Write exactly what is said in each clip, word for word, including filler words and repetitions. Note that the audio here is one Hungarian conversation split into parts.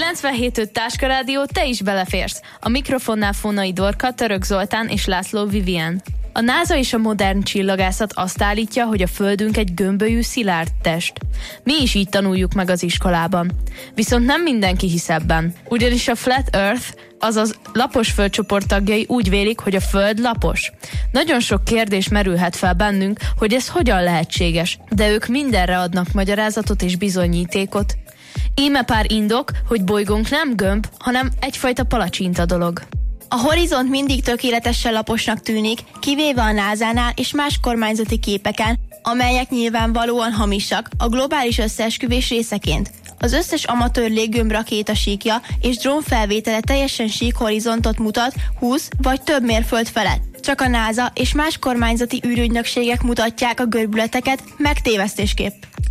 kilencvenhét öt Táska Rádió, te is beleférsz. A mikrofonnál Fonai Dorka, Török Zoltán és László Vivien. A NASA és a modern csillagászat azt állítja, hogy a Földünk egy gömbölyű szilárd test. Mi is így tanuljuk meg az iskolában. Viszont nem mindenki hisz ebben. Ugyanis a Flat Earth, azaz lapos földcsoport tagjai úgy vélik, hogy a Föld lapos. Nagyon sok kérdés merülhet fel bennünk, hogy ez hogyan lehetséges, de ők mindenre adnak magyarázatot és bizonyítékot. Íme pár indok, hogy bolygónk nem gömb, hanem egyfajta palacsinta dolog. A horizont mindig tökéletesen laposnak tűnik, kivéve a názánál és más kormányzati képeken, amelyek nyilvánvalóan hamisak a globális összeesküvés részeként. Az összes amatőr léggömb rakéta síkja és drónfelvétele teljesen sík horizontot mutat húsz vagy több mérföld felett. Csak a NASA és más kormányzati űrügynökségek mutatják a görbületeket megtévesztésképp.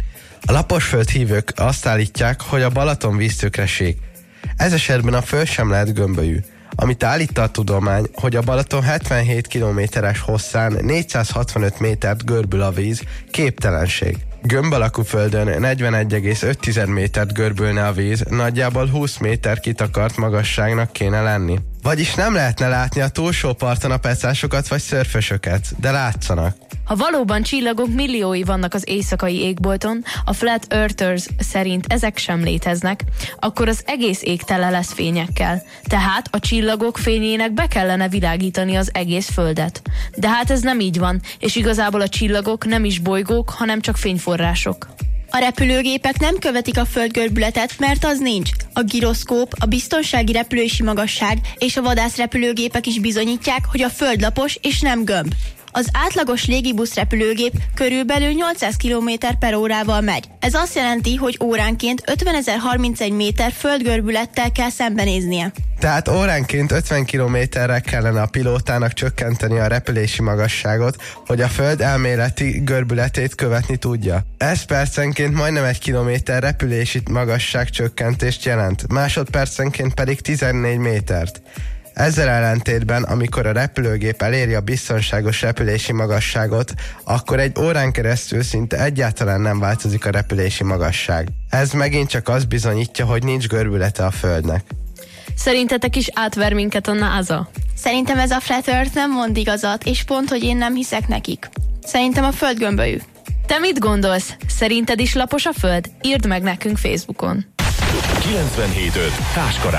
A laposföld hívők azt állítják, hogy a Balaton víztőkre sík. Ez esetben a Föld sem lehet gömbölyű. Amit állít a tudomány, hogy a Balaton hetvenhét kilométeres hosszán négyszázhatvanöt métert görbül a víz, képtelenség. Gömb alakú földön negyvenegy egész öt métert görbülne a víz, nagyjából húsz méter kitakart magasságnak kéne lenni. Vagyis nem lehetne látni a túlsó parton a pecásokat vagy szörfösöket, de látszanak. Ha valóban csillagok milliói vannak az éjszakai égbolton, a Flat Earthers szerint ezek sem léteznek, akkor az egész ég tele lesz fényekkel. Tehát a csillagok fényének be kellene világítani az egész Földet. De hát ez nem így van, és igazából a csillagok nem is bolygók, hanem csak fényforrások. A repülőgépek nem követik a földgörbületet, mert az nincs. A giroszkóp, a biztonsági repülési magasság és a vadászrepülőgépek is bizonyítják, hogy a Föld lapos és nem gömb. Az átlagos légibusz repülőgép körülbelül nyolcszáz kilométer per órával megy. Ez azt jelenti, hogy óránként ötvenezer-harmincegy méter földgörbülettel kell szembenéznie. Tehát óránként ötven kilométerre kellene a pilótának csökkenteni a repülési magasságot, hogy a Föld elméleti görbületét követni tudja. Ez percenként majdnem egy kilométer repülési magasság csökkentést jelent, másodpercenként pedig tizennégy métert. Ezzel ellentétben, amikor a repülőgép eléri a biztonságos repülési magasságot, akkor egy órán keresztül szinte egyáltalán nem változik a repülési magasság. Ez megint csak azt bizonyítja, hogy nincs görbülete a Földnek. Szerintetek is átver minket a NASA? Szerintem ez a Flat Earth nem mond igazat, és pont, hogy én nem hiszek nekik. Szerintem a Föld gömbölyű. Te mit gondolsz? Szerinted is lapos a Föld? Írd meg nekünk Facebookon. kilencvenhét öt Táska